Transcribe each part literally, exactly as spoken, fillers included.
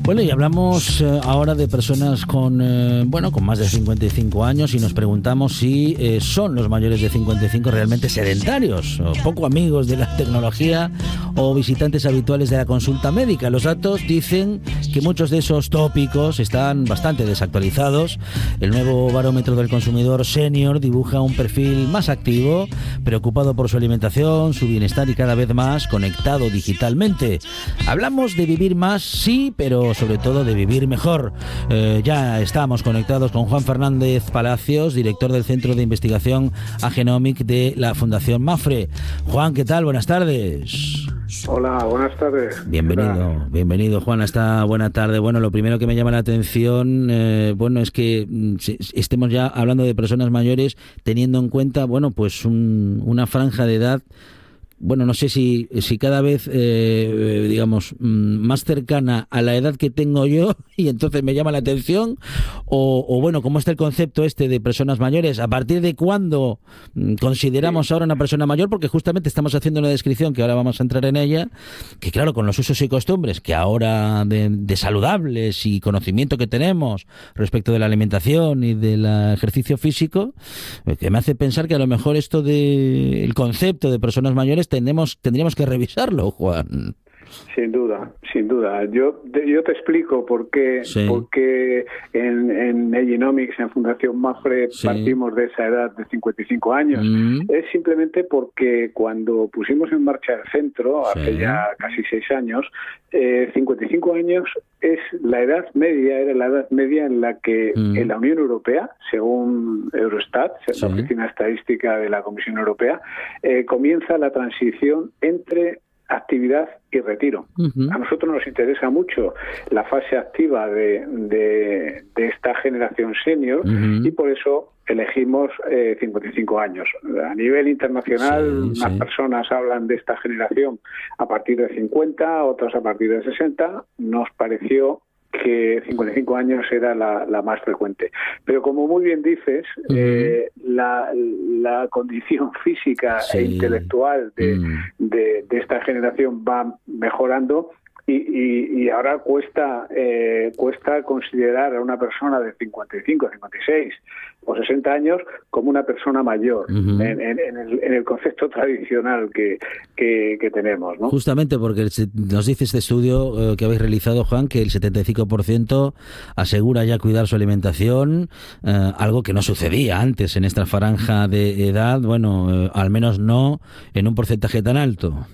Bueno, y hablamos eh, ahora de personas con eh, bueno, con más de cincuenta y cinco años y nos preguntamos si eh, son los mayores de cincuenta y cinco realmente sedentarios, o poco amigos de la tecnología o visitantes habituales de la consulta médica. Los datos dicen que muchos de esos tópicos están bastante desactualizados. El nuevo barómetro del consumidor senior dibuja un perfil más activo, preocupado por su alimentación, su bienestar y cada vez más conectado digitalmente. Hablamos de vivir más, sí, pero sobre todo de vivir mejor. Eh, ya estamos conectados con Juan Fernández Palacios, director del Centro de Investigación Agenomic de la Fundación Mapfre. Juan, ¿qué tal? Buenas tardes. Hola, buenas tardes. Bienvenido, bienvenido Juan a esta buena tarde. Bueno, lo primero que me llama la atención, eh, bueno, es que mm, estemos ya hablando de personas mayores, teniendo en cuenta, bueno, pues un, una franja de edad. Bueno, no sé si, si cada vez, eh, digamos, más cercana a la edad que tengo yo y entonces me llama la atención, o, o bueno, ¿cómo está el concepto este de personas mayores? ¿A partir de cuándo consideramos ahora una persona mayor? Porque justamente estamos haciendo una descripción, que ahora vamos a entrar en ella, que claro, con los usos y costumbres que ahora de, de saludables y conocimiento que tenemos respecto de la alimentación y del ejercicio físico, que me hace pensar que a lo mejor esto de el concepto de personas mayores Tendremos, tendríamos que revisarlo, Juan. Sin duda, sin duda. Yo yo te explico por qué, sí. porque en, en Agenomics, en Fundación Mapfre, sí. partimos de esa edad de cincuenta y cinco años. Mm. Es simplemente porque cuando pusimos en marcha el centro, sí. hace ya casi seis años, eh, cincuenta y cinco años es la edad media, era la edad media en la que mm. en la Unión Europea, según Eurostat, sí. la Oficina Estadística de la Comisión Europea, eh, comienza la transición entre actividad y retiro. Uh-huh. A nosotros nos interesa mucho la fase activa de, de, de esta generación senior uh-huh. y por eso elegimos eh, cincuenta y cinco años. A nivel internacional, sí, unas sí. personas hablan de esta generación a partir de cincuenta, otras a partir de sesenta. Nos pareció que cincuenta y cinco años era la, la más frecuente. Pero como muy bien dices, uh-huh. eh, la, la condición física sí. e intelectual de, uh-huh. de, de esta generación va mejorando y, y, y ahora cuesta eh, cuesta considerar a una persona de cincuenta y cinco, cincuenta y seis o sesenta años como una persona mayor uh-huh. en, en, en, el, en el concepto tradicional que, que, que tenemos, ¿no? Justamente porque nos dice este estudio eh, que habéis realizado, Juan, que el setenta y cinco por ciento asegura ya cuidar su alimentación, eh, algo que no sucedía antes en esta franja de edad, bueno, eh, al menos no en un porcentaje tan alto.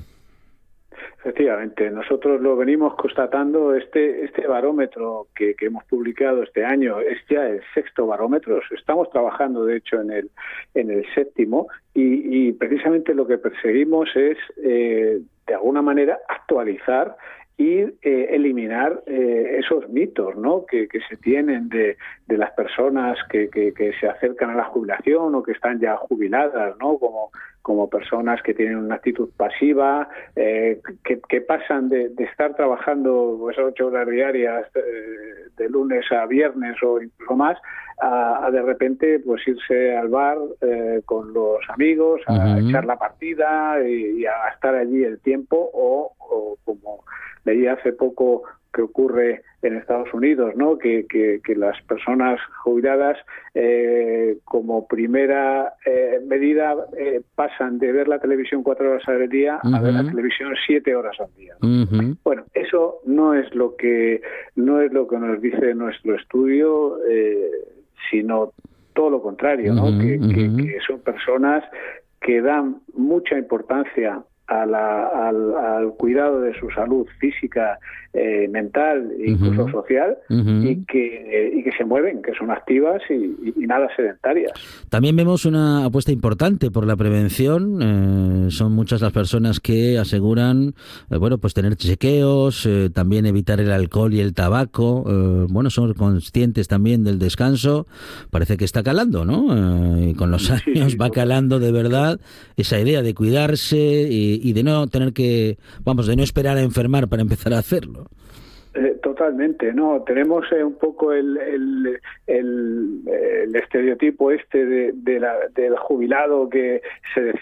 Efectivamente, nosotros lo venimos constatando. Este este barómetro que, que hemos publicado este año es ya el sexto barómetro. Estamos trabajando, de hecho, en el en el séptimo y, y precisamente lo que perseguimos es, eh, de alguna manera, actualizar y eh, eliminar eh, esos mitos, ¿no?, que, que se tienen de, de las personas que, que, que se acercan a la jubilación o que están ya jubiladas, ¿no?, como como personas que tienen una actitud pasiva, eh, que, que pasan de, de estar trabajando pues, ocho horas diarias eh, de lunes a viernes o incluso más, a, a de repente pues irse al bar eh, con los amigos, a uh-huh. echar la partida y, y a gastar allí el tiempo o, o como leí hace poco que ocurre en Estados Unidos, ¿no?, que, que, que las personas jubiladas eh, como primera eh, medida eh, pasan de ver la televisión cuatro horas al día uh-huh. a ver la televisión siete horas al día, ¿no? Uh-huh. Bueno, eso no es lo que no es lo que nos dice nuestro estudio, eh, sino todo lo contrario, ¿no? Uh-huh. que, que, que son personas que dan mucha importancia A la, al, al cuidado de su salud física, eh, mental e incluso uh-huh. social uh-huh. y que eh, y que se mueven, que son activas y, y, y nada sedentarias. También vemos una apuesta importante por la prevención. Eh, son muchas las personas que aseguran, eh, bueno, pues tener chequeos, eh, también evitar el alcohol y el tabaco. Eh, bueno, son conscientes también del descanso. Parece que está calando, ¿no? Eh, y con los años sí, sí, va calando de verdad esa idea de cuidarse y y de no tener que, vamos, de no esperar a enfermar para empezar a hacerlo. Eh, totalmente, no, tenemos eh, un poco el, el, el, el estereotipo este de, de la, del jubilado que se